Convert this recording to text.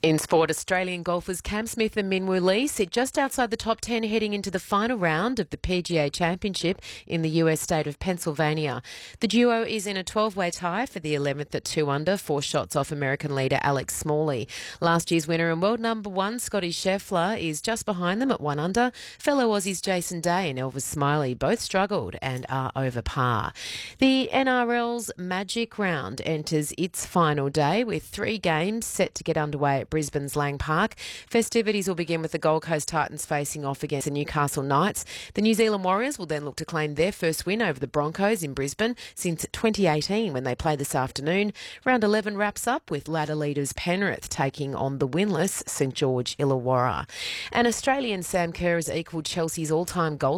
In sport, Australian golfers Cam Smith and Min Woo Lee sit just outside the top 10 heading into the final round of the PGA Championship in the US state of Pennsylvania. The duo is in a 12-way tie for the 11th at 2 under, 4 shots off American leader Alex Smalley. Last year's winner and world number 1 Scotty Scheffler is just behind them at 1 under. Fellow Aussies Jason Day and Elvis Smiley both struggled and are over par. The NRL's Magic Round enters its final day with 3 games set to get underway at Brisbane's Lang Park. Festivities will begin with the Gold Coast Titans facing off against the Newcastle Knights. The New Zealand Warriors will then look to claim their first win over the Broncos in Brisbane since 2018 when they play this afternoon. Round 11 wraps up with ladder leaders Penrith taking on the winless St George Illawarra. And Australian Sam Kerr has equalled Chelsea's all-time goal